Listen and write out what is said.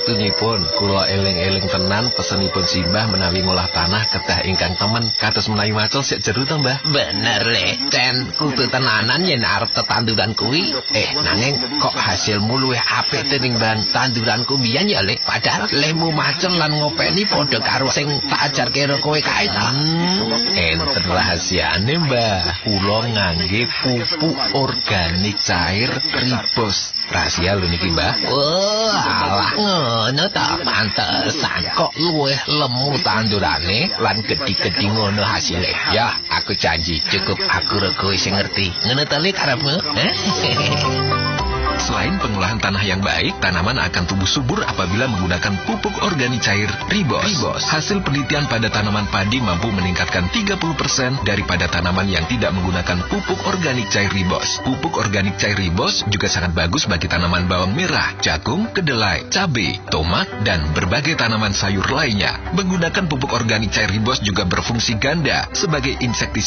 Saktungipun kula eling-eling tenan pesenipun simbah menawi ngolah tanah kedah ingkang temen kados menawi macul sik jero to, Mbah. Bener le, Cen, kudu tenanan yen arep tetanduran kuwi. Nanging kok hasilmu luwih apik dening ban tanduranku biyen ya le. Padahal lemu macul lan ngopeni padha karo sing tak ajarke karo kowe kae ta. Enten rahasiane, Mbah. Kula ngangge pupuk organik cair Ribos. Rahasia lho niki, Mbah. Oh, alah ngono ta, pantesan kok luwih lemu tandurane lan gedhi-gedhi ngono hasile. Ya, aku janji cukup aku rego sing ngerti. Ngono ta le karepmu? Selain pengolahan tanah yang baik, tanaman akan tumbuh subur apabila menggunakan pupuk organik cair Ribos. Hasil penelitian pada tanaman padi mampu meningkatkan 30% daripada tanaman yang tidak menggunakan pupuk organik cair Ribos. Pupuk organik cair Ribos juga sangat bagus bagi tanaman bawang merah, jagung, kedelai, cabai, tomat, dan berbagai tanaman sayur lainnya. Menggunakan pupuk organik cair Ribos juga berfungsi ganda sebagai insektisida